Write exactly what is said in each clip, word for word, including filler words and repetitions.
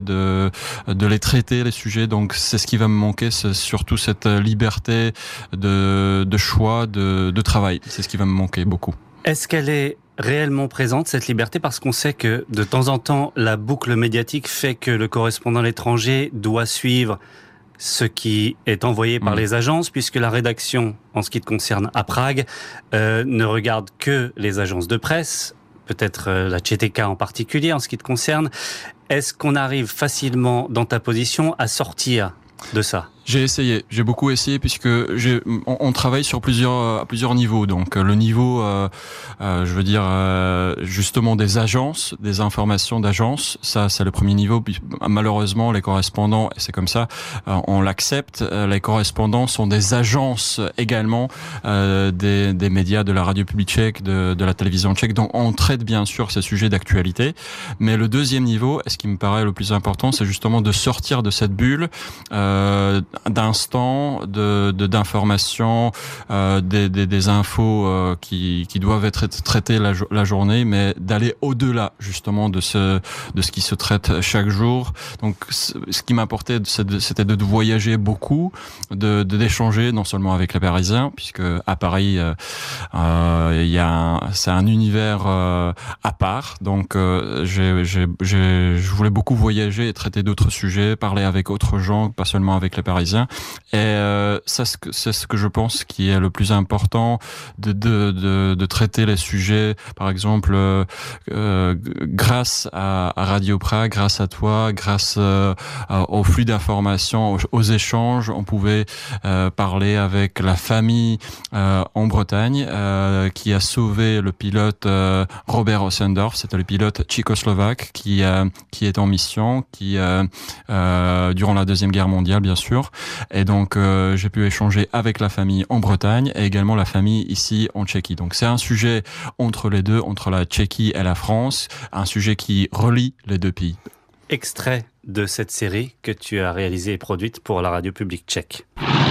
de de les traiter, les sujets. Donc c'est ce qui va me manquer, c'est surtout cette liberté de de choix, de de travail. C'est ce qui va me manquer beaucoup. Est-ce qu'elle est réellement présente, cette liberté? Parce qu'on sait que de temps en temps, la boucle médiatique fait que le correspondant à l'étranger doit suivre ce qui est envoyé par mmh. les agences, puisque la rédaction, en ce qui te concerne à Prague, euh, ne regarde que les agences de presse, peut-être euh, la Č T K en particulier, en ce qui te concerne. Est-ce qu'on arrive facilement, dans ta position, à sortir de ça? J'ai essayé, j'ai beaucoup essayé puisque j'ai, on, on travaille sur plusieurs à plusieurs niveaux. Donc le niveau, euh, euh, je veux dire euh, justement des agences, des informations d'agences, ça c'est le premier niveau. Puis, malheureusement, les correspondants, et c'est comme ça, euh, on l'accepte. Les correspondants sont des agences également euh, des, des médias, de la radio publique tchèque, de, de la télévision tchèque. Donc on traite bien sûr ces sujets d'actualité. Mais le deuxième niveau, et ce qui me paraît le plus important, c'est justement de sortir de cette bulle. Euh, d'instants, de, de d'informations, euh, des, des, des infos euh, qui, qui doivent être traitées la, la journée, mais d'aller au-delà justement de ce de ce qui se traite chaque jour. Donc, ce qui m'importait, c'était de voyager beaucoup, de, de d'échanger non seulement avec les Parisiens, puisque à Paris, il euh, y a un, c'est un univers euh, à part. Donc, euh, j'ai, j'ai, j'ai, je voulais beaucoup voyager et traiter d'autres sujets, parler avec d'autres gens, pas seulement avec les Parisiens. Et euh, ça, c'est ce que je pense qui est le plus important, de de de, de traiter les sujets. Par exemple, euh, euh, grâce à, à Radio Prague, grâce à toi, grâce euh, au flux d'informations, aux, aux échanges, on pouvait euh, parler avec la famille euh, en Bretagne euh, qui a sauvé le pilote euh, Robert Ossendorf. C'était le pilote tchécoslovaque qui euh, qui est en mission, qui euh, euh, durant la deuxième guerre mondiale, bien sûr. Et donc euh, j'ai pu échanger avec la famille en Bretagne et également la famille ici en Tchéquie. Donc c'est un sujet entre les deux, entre la Tchéquie et la France, un sujet qui relie les deux pays. Extrait de cette série que tu as réalisée et produite pour la radio publique tchèque.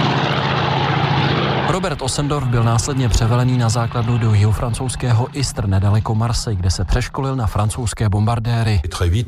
Robert Ossendorf byl následně převelený na základnu do jihofrancouzského Istres nedaleko Marseille, kde se přeškolil na francouzské bombardéry.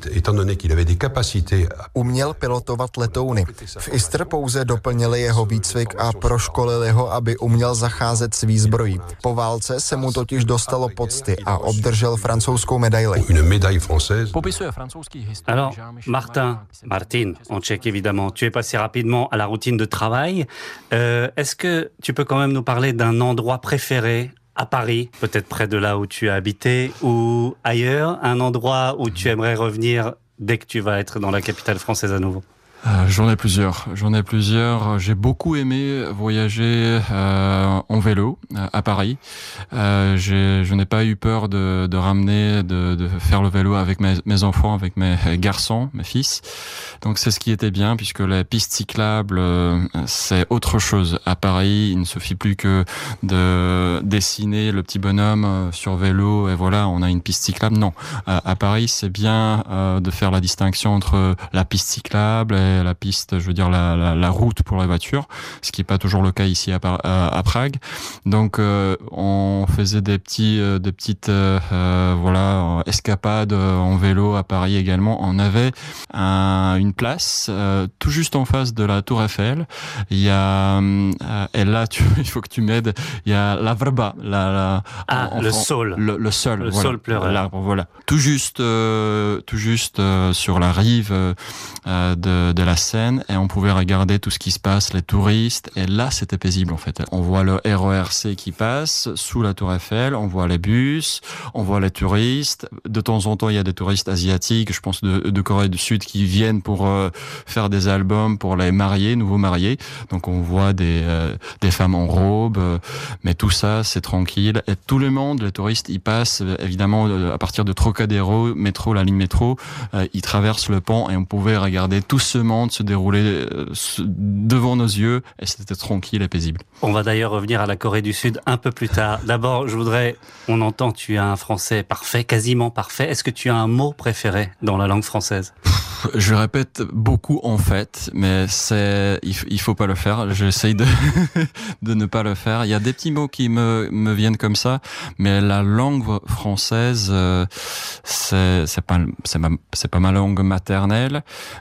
Uměl pilotovat letouny. V Istres pouze doplnili jeho výcvik a proškolili ho, aby uměl zacházet s výzbrojí. Po válce se mu totiž dostalo pocty a obdržel francouzskou medaili. Popisuje francouzský historik. Alors, Martin, Martin, en tchèque évidemment, tu es passé rapidement à la routine de travail. Euh, est-ce que tu peux quand même nous parler d'un endroit préféré à Paris, peut-être près de là où tu as habité ou ailleurs, un endroit où tu aimerais revenir dès que tu vas être dans la capitale française à nouveau? Euh, j'en ai plusieurs, j'en ai plusieurs. J'ai beaucoup aimé voyager euh, en vélo euh, à Paris. Euh, j'ai, je n'ai pas eu peur de, de ramener, de, de faire le vélo avec mes, mes enfants, avec mes garçons, mes fils. Donc c'est ce qui était bien, puisque les pistes cyclables, euh, c'est autre chose. À Paris, il ne suffit plus que de dessiner le petit bonhomme sur vélo et voilà, on a une piste cyclable. Non, à, à Paris, c'est bien euh, de faire la distinction entre la piste cyclable et la piste, je veux dire la, la, la route pour la voiture, ce qui est pas toujours le cas ici à, à, à Prague. Donc euh, on faisait des petits, euh, des petites, euh, euh, voilà, escapades en vélo à Paris également. On avait un, une place euh, tout juste en face de la Tour Eiffel. Il y a, euh, et là, tu, il faut que tu m'aides. Il y a la vrba, la, la ah en, le en, saule, le, le sol, le voilà, saule pleureur. L'arbre, voilà, tout juste, euh, tout juste euh, sur la rive euh, de, de la Seine, et on pouvait regarder tout ce qui se passe, les touristes, et là c'était paisible en fait. On voit le R E R C qui passe sous la Tour Eiffel, on voit les bus, on voit les touristes. De temps en temps il y a des touristes asiatiques, je pense de, de Corée du Sud, qui viennent pour euh, faire des albums pour les mariés, nouveaux mariés. Donc on voit des, euh, des femmes en robe, euh, mais tout ça c'est tranquille. Et tout le monde, les touristes, ils passent évidemment à partir de Trocadéro, métro, la ligne métro, euh, ils traversent le pont et on pouvait regarder tout ce monde allemande se déroulait devant nos yeux et c'était tranquille et paisible. On va d'ailleurs revenir à la Corée du Sud un peu plus tard. D'abord, je voudrais, on entend tu as un français parfait, quasiment parfait. Est-ce que tu as un mot préféré dans la langue française ? Je répète beaucoup en fait, mais c'est il, il faut pas le faire. J'essaye de de ne pas le faire. Il y a des petits mots qui me me viennent comme ça, mais la langue française, euh, c'est c'est pas c'est ma c'est pas ma langue maternelle,